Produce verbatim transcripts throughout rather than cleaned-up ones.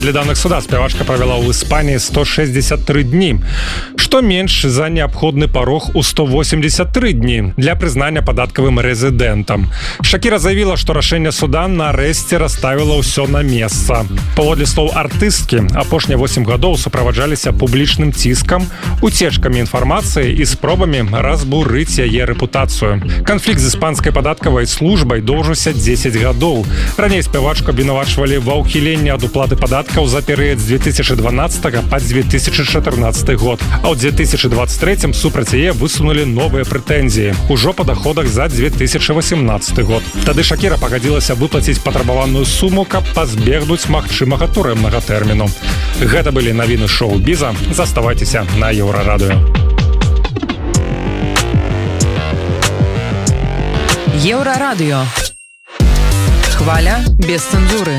Для данных суда спявачка правяла ў Іспаніі сто шестьдесят три дні, што менш за неабходны парог у сто восемьдесят три дні для прызнання падаткавым рэзідэнтам. Шакіра заявіла, што рашэнне суда нарэшце расставіла ўсё на месца. Паводле слоў артысткі, апошнія восемь гадоў суправаджаліся публічным ціскам, уцечкамі інфармацыі і спробамі разбурыць яе рэпутацыю. Канфлікт з іспанскай падаткавай службай доўжыўся дзесяць гадоў. Раней спявачку абвінавачвалі ва ўхіленні ад уплаты падаткаў за перыяд з две тысячи дванадцатого па две тысячи чатырнаццаты год, а ў две тысячи двадцать третьем супраць яе высунулі новыя прэтэнзіі ужо па даходах за две тысячи восемнадцаты год. Тады Шакіра пагадзілася выплаціць патрабаваную суму, каб пазбегнуць магчымага турэмнага тэрміну. Гэта былі навіны шоу-біза. Заставайцеся на Еўрарадыё. Еўрарадыё. Хваля без цэнзуры.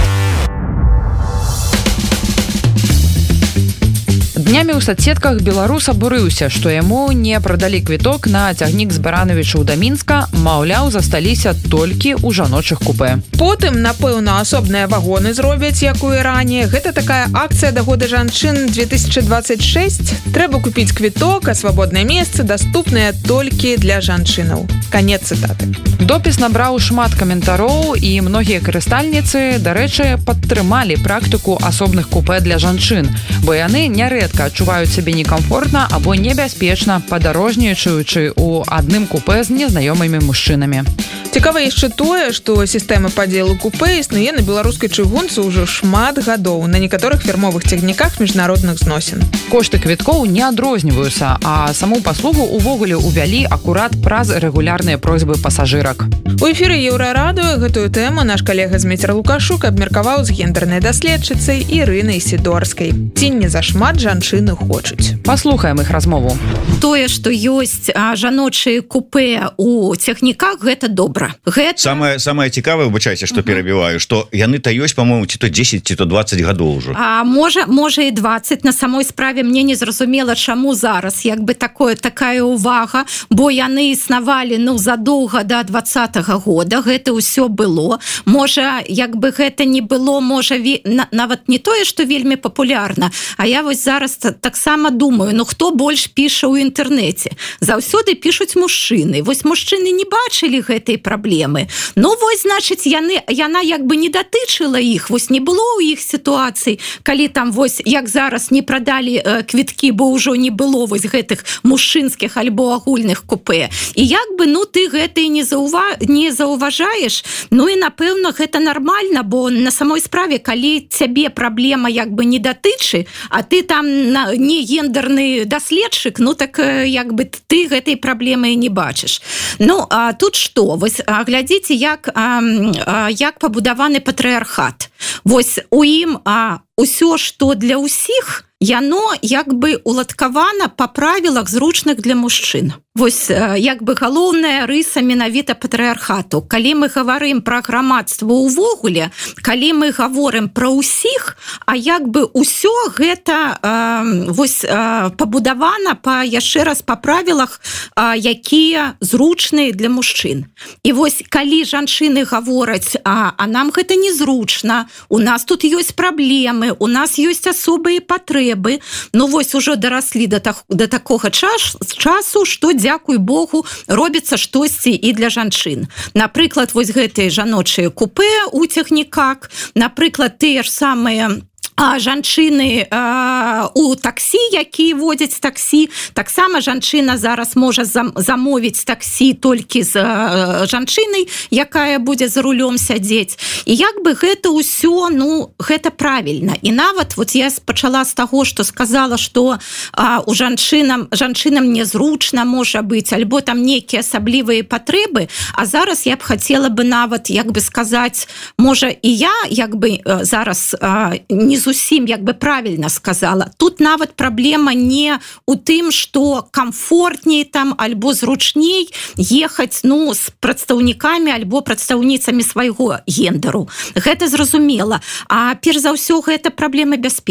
Днямі ў соцсетках беларус абурыўся, што яму не прадалі квіток на цягнік з Баранавічаў да Мінска, маўляў, засталіся толькі ў жаночых купэ. Потым, напэўна, асобныя вагоны зробяць, як у Іране. Гэта такая акцыя да года жанчын две тысячи двадцать шесть. Трэба купіць квіток, а свабодныя месцы даступныя толькі для жанчынаў. Канец цытаты. Допіс набраў шмат каментароў, і многія карыстальніцы, дарэчы, падтрымалі практыку асобных купэ для жанчын, бо яны нярэдка адчуваюць сябе некамфортна або небяспечна, падарожнічаючы ў адным купэ з незнаёмымі мужчынамі. Цікава яшчэ тое, што сістэма падзелу купэ існуе на беларускай чыгунцы ўжо шмат гадоў на некаторых фірмовых цягніках міжнародных зносін. Кошты квіткоў не адрозніваюцца, а саму паслугу ўвогуле ўвялі акурат праз рэгулярныя просьбы пасажырак. У эфіры Еўрарадыё гэтую тэму наш калега Зміцер Лукашук абмеркаваў з гендернай даследчыцай Ірынай Сідорскай. Ці не зашмат жанчыны хочуць. Паслухаем іх размову. Тое, што ёсць жаночыя купэ у цягніках, гэта добра. Гэта... Самае, самае цікавае, выбачайце, што uh-huh. перабіваю, што яны-то ёсць, па-моему, ці то дзесяць, ці то двадцать гадоў ўжо. А можа, можа і двадцать. На самой справе мне не зразумела, чаму зараз як бы такое, такая ўвага, бо яны існавалі ну, задоўга да двадцатага года. Гэта ўсё было. Можа, як бы гэта не было, можа, ве... нават не тое, што вельмі папулярна, а я вось зараз таксама думаю, ну хто больш піша ў інтэрнэце? Заўсёды пішуць мужчыны. Вось мужчыны не бачылі гэтай праблемы. Ну вось, значыць, яны, яна як бы не датычыла іх. Вось не было ў іх сітуацый, калі там вось, як зараз не прадалі э, квіткі, бо ўжо не было вось гэтых мужчынскіх альбо агульных купэ. І як бы, ну ты гэта і не, заўва... не заўважаеш, ну і напэўна гэта нармальна, бо на самой справе, калі цябе праблема як бы не датычы, а ты там не гендерны даследчык, ну так як бы ты гэтай праблемы не бачыш. Ну, а тут што? Вось глядзіце, як, а, а, як пабудаваны патрыархат. Вось у ім а, усё, што для ўсіх, яно як бы уладкавана па правілах зручных для мужчын. Вось як бы галоўная рыса менавіта патрыархату. Калі мы гаварым пра грамадства ўвогуле, калі мы гаворым пра ўсіх, а як бы ўсё гэта э, вось э, пабудавана па яшчэ раз па правілах, э, якія зручныя для мужчын. І вось калі жанчыны гавораць, а, а нам гэта незручна, у нас тут ёсць праблемы, у нас ёсць асобыя патрэбы, ну вось ужо дараслі да, так, да такога час, часу, што дзякуй Богу, робіцца штосьці і для жанчын. Напрыклад, вось гэтыя жаночыя купэ у цягніках, напрыклад, тыя ж самыя а жанчыны а, у таксі, якія водзяць таксі, таксама жанчына зараз можа зам, замовіць таксі толькі з а, жанчынай, якая будзе за рулём сядзець. І як бы гэта ўсё, ну, гэта правільна. І нават вот я пачала з таго, што сказала, што а, у жанчынам, жанчынам незручна можа быць, альбо там нейкія асаблівыя патрэбы, а зараз я б хацела бы нават, як бы сказаць, можа і я, як бы зараз а, не зусім як бы правільна сказала. Тут нават праблема не у тым, што камфортней там альбо зручней ехаць, ну, з прадстаўнікамі альбо прадстаўніцамі свайго гендеру. Гэта зразумела. А перш за ўсё гэта праблема бяспекі.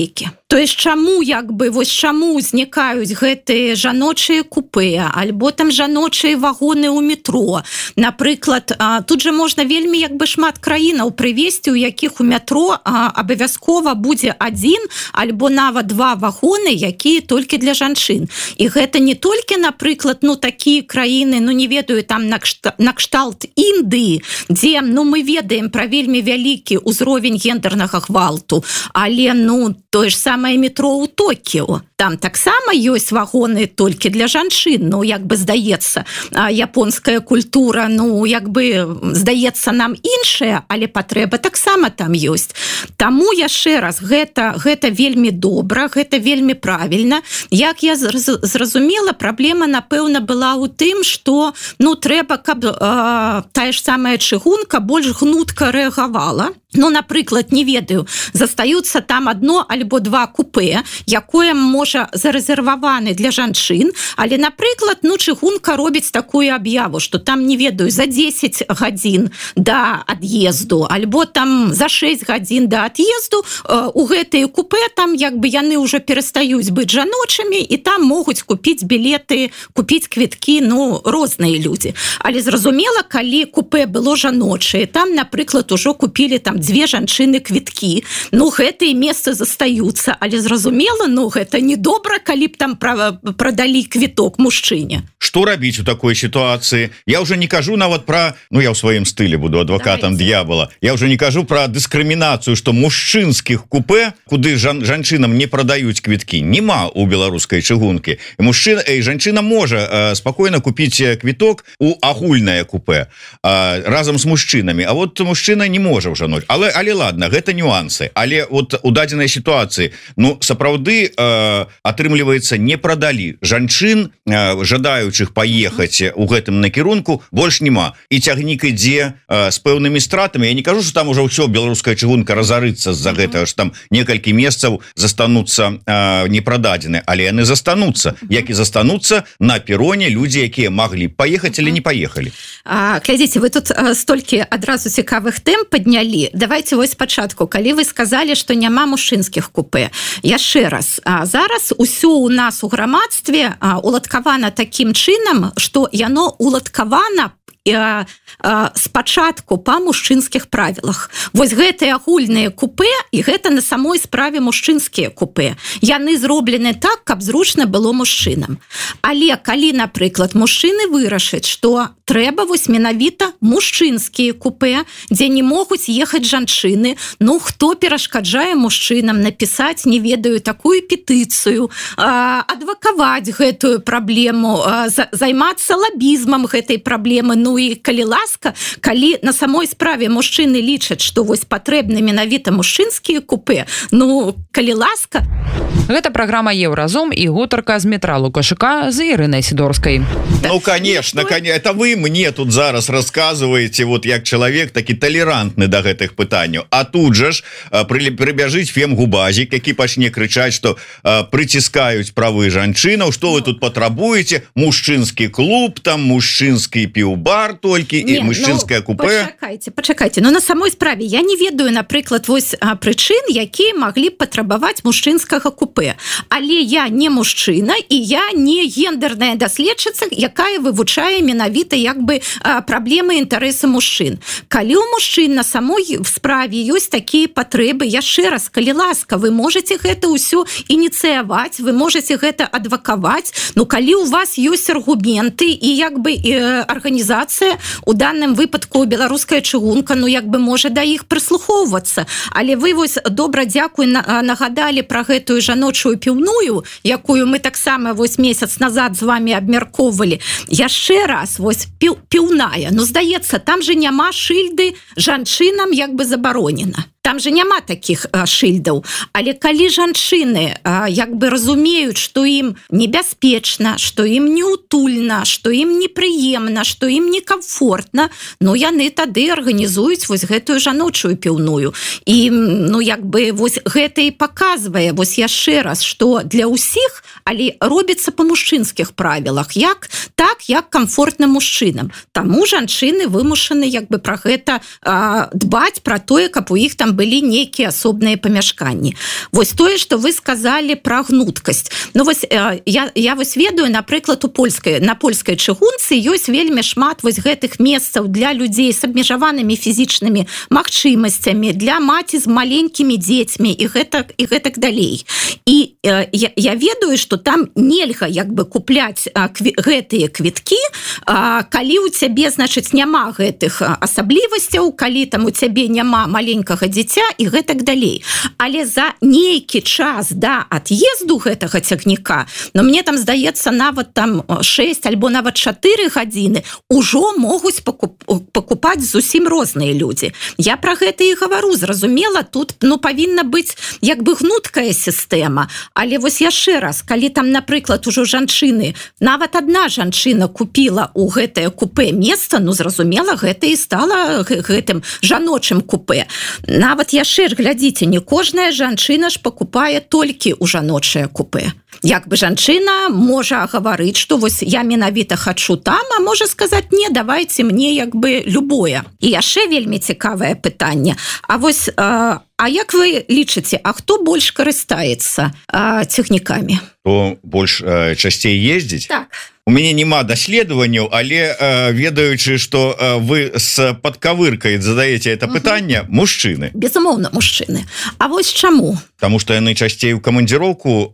То есть чаму як бы вось чаму узнікаюць гэтыя жаночыя купе альбо там жаночыя вагоны ў метро. Напрыклад, тут же можна вельмі як бы шмат краінаў прывесці, у якіх у метро абавязкова будзе адзін альбо нават два вагоны, якія толькі для жанчын. І гэта не толькі, напрыклад, ну такія краіны, ну не ведаю, там на кшталт Індыі, дзе ну мы ведаем пра вельмі вялікі ўзровень гендернага гвалту, але ну тое ж самае метро ў Токіо. Там таксама ёсць вагоны толькі для жанчын, ну як бы здаецца, японская культура, ну як бы здаецца нам іншая, але патрэба таксама там ёсць. Таму яшчэ раз, гэта, гэта вельмі добра, гэта вельмі правільна. Як я зразумела, праблема, напэўна, была ў тым, што ну трэба, каб э, тая ж самая чыгунка больш гнутка рэагавала. Ну, напрыклад, не ведаю, застаюцца там одно альбо два купе, якое можа зарэзерваваны для жанчын, але, напрыклад, ну, чыгунка робіць такую аб'яву, што там, не ведаю, за дзесяць гадзін да ад'езду, альбо там за шэсць гадзін да ад'езду, э, у гэтыя купе там, як бы яны ўжо перастаюць быць жаночымі, і там могуць купіць білеты, купіць квіткі, ну, розныя людзі. Але зразумела, калі купе было жаночае, там, напрыклад, ужо купілі там дзве жанчыны квіткі, ну гэтыя месцы застаюцца, але зразумела, ну гэта не добра, калі б там прадалі квіток мужчыне. Што рабіць у такой сітуацыі? Я уже не кажу нават пра, ну я ў сваім стылі буду адвакатам д'ябала, я уже не кажу пра дыскрымінацыю, што мужчынскіх купе, куды жан, жанчынам не прадаюць квіткі, нема у беларускай чыгункі. І мужчына, і жанчына можа э, спакойна купіць квіток у агульнае купе э, разам з мужчынамі, а вот мужчына не можа ў жаноч. Але, але ладно, гэта нюансы. Але вот у дадзенай сітуацыі, ну, сапраўды э, атрымліваецца, не прадалі жанчын, э, жадаючых паехаць у гэтым накірунку, больш няма. І цягнік ідзе э, з пэўнымі стратамі. Я не кажу, што там ужо ўсё, беларуская чыгунка разарыцца з-за гэтага, што там некалькі месцаў застануцца э, непрададзены, але яны застануцца, як і застануцца на пероне людзі, якія маглі паехаць, але не паехалі. А, глядзіце, вы тут а, столькі адразу цікавых тэм паднялі. Давайте вось спачатку, калі вы сказалі, што няма мужчынскіх купе. Яшчэ раз, а, зараз усё у нас у грамадстве а, уладкавана такім чынам, што яно уладкавана спачатку па мужчынскіх правілах. Вось гэтыя агульныя купе, і гэта на самой справе мужчынскія купе. Яны зроблены так, каб зручна было мужчынам. Але калі, напрыклад, мужчыны вырашаць, што трэба вось менавіта мужчынскія купе, дзе не могуць ехаць жанчыны, ну хто перашкаджае мужчынам напісаць, не ведаю, такую петыцыю, адвакаваць гэтую праблему, займацца лабізмам гэтай праблемы, ну і калі ласка, калі на самой справе мужчыны лічаць, што вось патрэбны менавіта мужчынскія купе, ну калі ласка. Гэта праграма Еўразум і гутарка з метра Лукашука з Ірынай Сідорскай. Ну конечно, конечно, это вы мне тут зараз рассказываете, вот як чалавек такі талерантны да гэтых пытанняў, а тут жа ж прыбяжыць фем-губазік, які пачне крычаць, што прыціскаюць правы жанчынаў, што вы тут патрабуеце, мужчынскі клуб, там мужчынскі піўбар толькі, і мужчынскае ну, купе. Пачакайце, пачакайце, ну на самой справе я не ведаю, напрыклад, вось прычын, якія маглі б патрабаваць мужчынскага купе, але я не мужчына і я не гендерная даследчыца, якая вывучае менавіта як бы праблемы інтарэсы мужчын. Калі ў мужчын на самой справе ёсць такія патрэбы, яшчэ раз, калі ласка, вы можете гэта ўсё ініцыяваць, вы можете гэта адвакаваць, ну калі у вас ёсць аргументы і як бы арганізацыя, у данным выпадку беларуская чыгунка, ну як бы можа да іх прыслухоўвацца. Але вы вось добра, дзякуй, нагадалі пра гэтую жаночую піўную, якую мы таксама вось месяц назад з вами абмяркоўвалі. Яшчэ раз, вось піў, піўная, ну здаецца, там же няма шыльды жанчынам як бы забаронена. Там же няма такіх а, шыльдаў. Але калі жанчыны а, як бы разумеюць, што ім небяспечна, што ім неутульна, што ім непрыемна, што ім некамфортна, ну яны тады арганізуюць вось гэтую жаночую піўную. І ну як бы вось гэта і паказвае вось яшчэ раз, што для ўсіх, але робіцца па мужчынскіх правілах, як так, як камфортна мужчынам. Таму жанчыны вымушаны як бы пра гэта а, дбаць, пра тое, каб у іх там былі нейкія асобныя памяшканні. Вось тое, што вы сказалі пра гнуткасць. Ну вось я, я вось ведаю, напрыклад, у польскай, на польскай чыгунцы ёсць вельмі шмат вось гэтых месцаў для людзей з абмежаванымі фізічнымі магчымасцямі, для маці з маленькімі дзецьмі і гэтак, і гэтак далей. І я, я ведаю, што там нельга як бы купляць кві, гэтыя квіткі, калі у цябе, значыць, няма гэтых асаблівасцяў, калі там у цябе няма маленькага дзіця і гэтак далей. Але за нейкі час да ад'езду гэтага цягніка, но мне там здаецца нават там шэсць альбо нават чатыры гадзіны ужо могуць пакуп, пакупаць зусім розныя людзі. Я пра гэта і гавару, зразумела, тут ну, павінна быць як бы гнуткая сістэма. Але вось яшчэ раз, калі там, напрыклад, ужо жанчыны, нават адна жанчына купіла ў гэтае купе месца, ну, зразумела, гэта і стала гэтым жаночым купе. Нават яшчэ ж, глядзіце, не кожная жанчына ж пакупае толькі ў жаночае купе. Як бы жанчына можа гаварыць, што вось я менавіта хачу там, а можа сказаць, не, давайце мне як бы любое. І яшчэ вельмі цікавае пытанне. А вось, а, а як вы лічыце, а хто больш карыстаецца а, цягнікамі? Хто больш а, часцей ездзіць? Так. У мяне няма даследаванняў, але э, ведаючы, што э, вы з падкавыркай задаеце это пытанне, мужчыны. Безумоўна, мужчыны. А вось чаму? Таму што яны часцей у камандзіроўку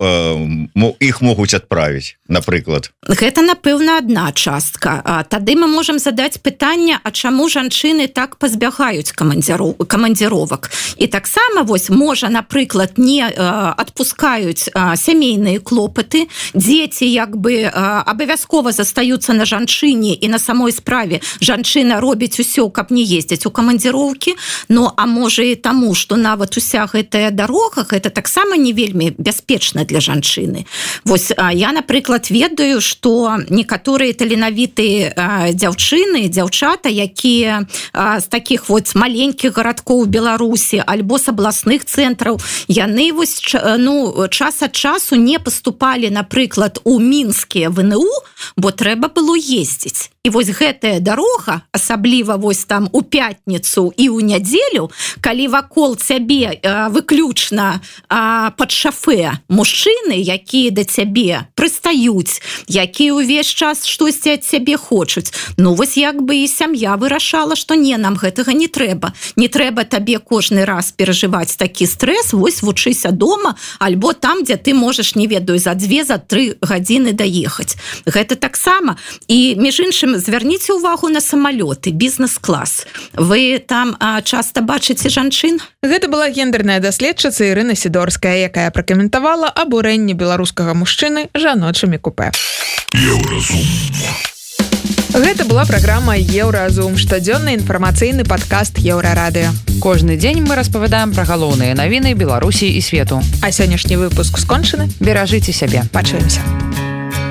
э, іх могуць адправіць, напрыклад. Гэта, напэўна, адна частка. А, тады мы можам задаць пытанне, а чаму жанчыны так пазбягаюць камандзіров... камандзіровак. І таксама, вось, можа, напрыклад, не э, адпускаюць э, сямейныя клопаты, дзеці, як бы, э, абавязкова застаюцца на жанчыне і на самой справе жанчына робіць усё, каб не ездзіць у камандзіроўкі, ну, а можа і таму, што нават уся гэтая дарога, гэта таксама не вельмі бяспечна для жанчыны. Вось я, напрыклад, ведаю, што некаторыя таленавітыя дзяўчыны, дзяўчата, якія з такіх вот маленькіх гарадкоў Беларусі альбо з абласных цэнтраў, яны вось, ну, час ад часу не паступалі, напрыклад, у мінскія вэ эн у, бо трэба было ездзіць. І вось гэтая дарога, асабліва вось там у пятніцу і ў нядзелю, калі вакол цябе э, выключна э, пад шафе мужчыны, якія да цябе прыстаюць, якія ўвесь час штосьці ад цябе хочуць, ну вось як бы і сям'я вырашала, што не, нам гэтага не трэба. Не трэба табе кожны раз перажываць такі стрэс, вось вучыся дома, альбо там, дзе ты можаш, не ведаю, за дзве, за тры гадзіны даехаць. Гэта таксама. І, між іншым, звярніце ўвагу на самалёты, бізнес-клас. Вы там а, часта бачыце жанчын? Гэта была гендерная даследчыца Ірына Сідорская, якая пракаментавала абурэнне беларускага мужчыны жаночымі купе. Еўразум. Гэта была праграма Еўразум, штодзённы інфармацыйны падкаст Еўрарадыё. Кожны дзень мы распавядаем пра галоўныя навіны Беларусі і свету. А сённяшні выпуск скончаны. Беражыце сябе. Пачуемся.